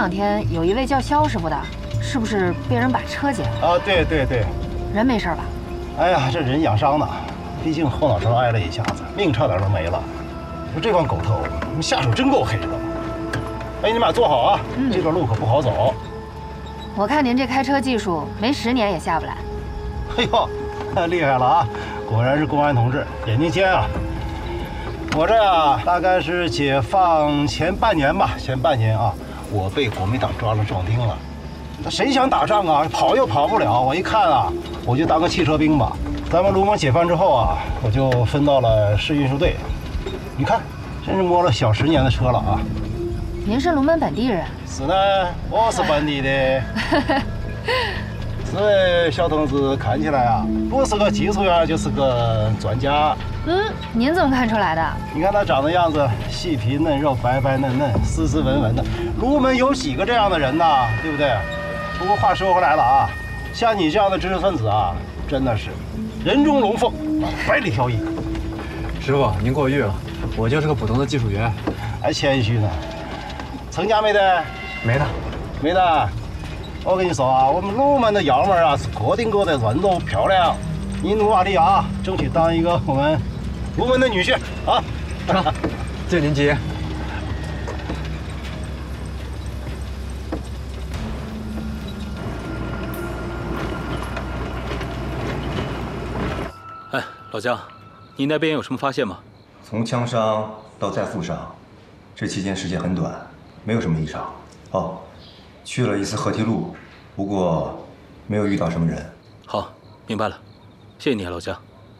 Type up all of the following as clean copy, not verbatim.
两天有一位叫肖师傅的，是不是被人把车劫了？ 啊，对对对， 人没事吧？ 哎呀，这人养伤呢，毕竟后脑勺挨了一下子，命差点都没了。说这帮狗头下手真够黑的。哎，你们俩坐好啊，这段路可不好走。 我看您这开车技术，没10年也下不来。 哎呦，太厉害了啊！果然是公安同志，眼睛尖啊。我这啊，大概是解放前半年吧，前半年啊，我被国民党抓了壮丁了。那谁想打仗啊？跑又跑不了。我一看啊，我就当个汽车兵吧。咱们卢蒙解放之后啊，我就分到了市运输队。你看，真是摸了小10年的车了啊！ 您是龙门本地人？ 是呢，我是本地的。这位小同志看起来啊，不是个技术员，就是个专家。 您怎么看出来的？ 你看他长的样子，细皮嫩肉，白白嫩嫩，斯斯文文的。卢门有几个这样的人呐，对不对？不过话说回来了啊，像你这样的知识分子啊，真的是人中龙凤，百里挑一。 师傅，您过誉了，我就是个普通的技术员。 还谦虚呢。成家没得？ 没的， 没的。我跟你说啊，我们卢门的幺妹啊，是个顶个的温柔漂亮。你努把力啊，争取当一个我们卢门的女婿啊！ 成，借您吉言。 哎，老姜，你那边有什么发现吗？ 从枪伤到再负伤，这期间时间很短，没有什么异常。哦，去了一次河堤路，不过没有遇到什么人。 好，明白了，谢谢你啊，老姜。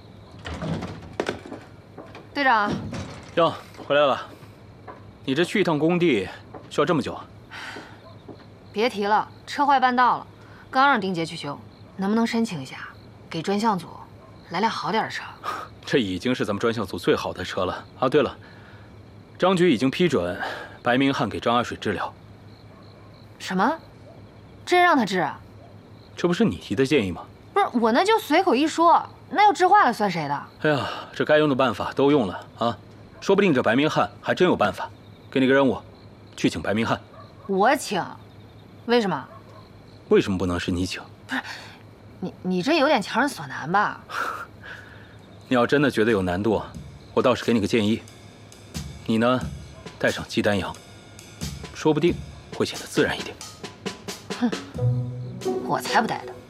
队长， 哟，回来了。你这去一趟工地需要这么久啊？ 别提了，车坏半道了，刚让丁杰去修，能不能申请一下，给专项组来辆好点的车？ 这已经是咱们专项组最好的车了啊！对了，张局已经批准白明翰给张阿水治疗。 什么？真让他治啊？ 这不是你提的建议吗？ 不是，我那就随口一说，那要治坏了算谁的？ 哎呀，这该用的办法都用了啊，说不定这白明翰还真有办法。给你个任务，去请白明翰。 我请？为什么？ 为什么不能是你请？ 不是，你这有点强人所难吧？ 你要真的觉得有难度，我倒是给你个建议，你呢，带上鸡丹阳，说不定会显得自然一点。 哼，我才不带的。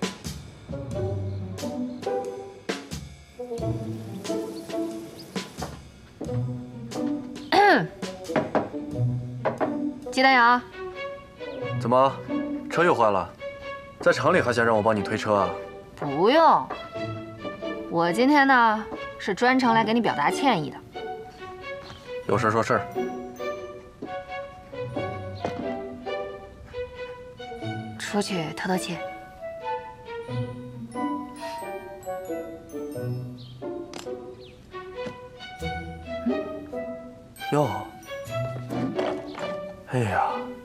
鸡丹阳， 怎么，车又坏了？在厂里还想让我帮你推车啊？ 不用，我今天呢是专程来给你表达歉意的。 有事说事儿。 出去透透气。 哟，哎呀，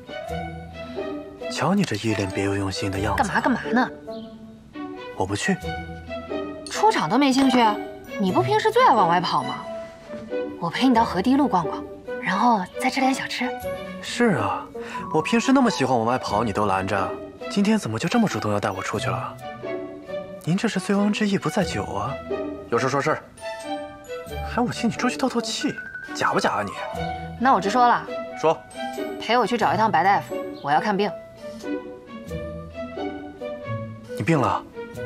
瞧你这一脸别有用心的样子。 干嘛呢？ 我不去。 出厂都没兴趣？你不平时最爱往外跑吗？我陪你到河堤路逛逛，然后再吃点小吃。 是啊，我平时那么喜欢往外跑，你都拦着，今天怎么就这么主动要带我出去了？您这是醉翁之意不在酒啊！有事说事儿，还我请你出去透透气，假不假啊你？ 那我直说了， 说， 陪我去找一趟白大夫，我要看病。 你病了？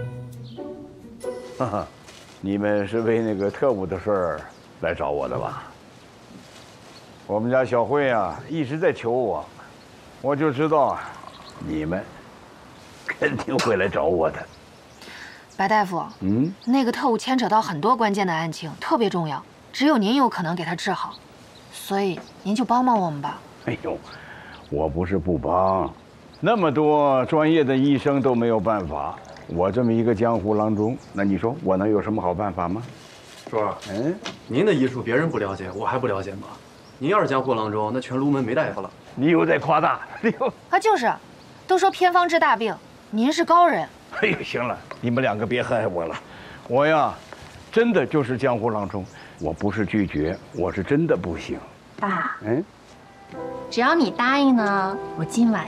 哈哈，你们是为那个特务的事儿来找我的吧？我们家小慧啊一直在求我，我就知道你们肯定会来找我的。 白大夫，那个特务牵扯到很多关键的案情，特别重要，只有您有可能给他治好，所以您就帮帮我们吧。 哎呦，我不是不帮，那么多专业的医生都没有办法，我这么一个江湖郎中，那你说我能有什么好办法吗？ 叔，您的医术别人不了解，我还不了解吗？您要是江湖郎中，那全卢门没大夫了。 你又在夸大， 啊，就是，都说偏方治大病，您是高人。 哎呦，行了，你们两个别害我了，我呀，真的就是江湖郎中，我不是拒绝，我是真的不行。 爸，只要你答应呢，我今晚